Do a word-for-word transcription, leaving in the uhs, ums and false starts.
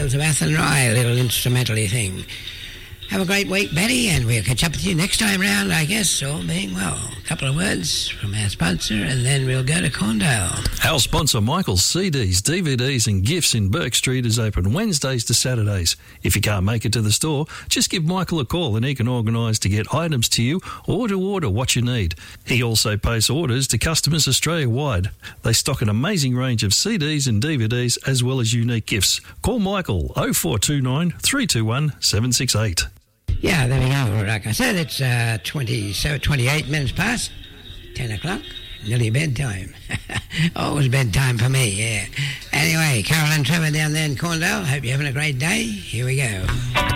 Tales of Athenry, a little instrumentally thing. Have a great week, Betty, and we'll catch up with you next time round, I guess, all being well. A couple of words from our sponsor, and then we'll go to Corndale. Our sponsor, Michael's C Ds, D V Ds and Gifts in Burke Street, is open Wednesdays to Saturdays. If you can't make it to the store, just give Michael a call and he can organise to get items to you or to order what you need. He also posts orders to customers Australia-wide. They stock an amazing range of C Ds and D V Ds as well as unique gifts. Call Michael oh four two nine, three two one, seven six eight. Yeah, there we go. Like I said, it's uh, twenty, so twenty-eight minutes past ten o'clock. Nearly bedtime. Always bedtime for me, yeah. Anyway, Carol and Trevor down there in Corndale. Hope you're having a great day. Here we go.